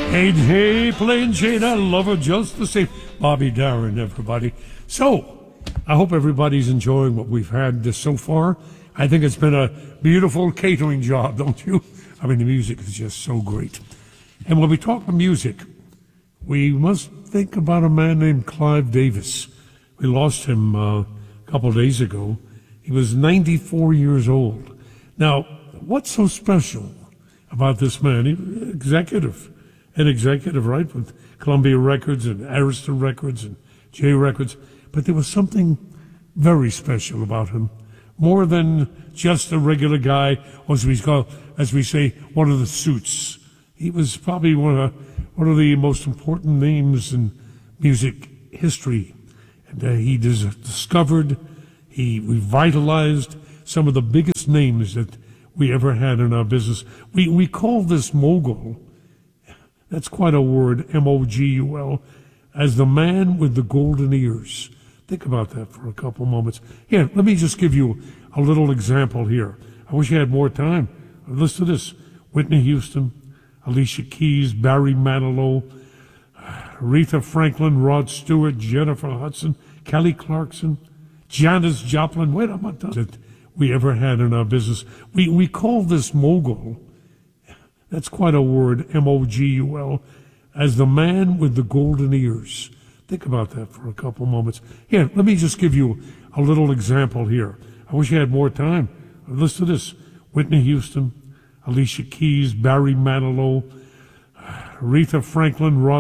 Hey, hey, Plain Jane, I love her just the same. Bobby Darin, everybody. So, I hope everybody's enjoying what we've had so far. I think it's been a beautiful catering job, don't you? I mean, the music is just so great. And when we talk about music, we must think about a man named Clive Davis. We lost him a couple of days ago. He was 94 years old. Now, what's so special about this man? He was an executive, right, with Columbia Records and Arista Records and J Records. But there was something very special about him, more than just a regular guy, or as we say, one of the suits. He was probably one of the most important names in music history. And he discovered, he revitalized some of the biggest names that we ever had in our business. We call this mogul, that's quite a word, M-O-G-U-L, as the man with the golden ears. Think about that for a couple moments. Here, let me just give you a little example here. I wish I had more time. Listen to this. Whitney Houston, Alicia Keys, Barry Manilow, Aretha Franklin, Rod Stewart, Jennifer Hudson, Kelly Clarkson, Janis Joplin. Wait, I'm not done. That we ever had in our business. We call this mogul, that's quite a word, M-O-G-U-L, as the man with the golden ears. Think about that for a couple moments. Here, let me just give you a little example here. I wish I had more time. Listen to this. Whitney Houston, Alicia Keys, Barry Manilow, Aretha Franklin, Rod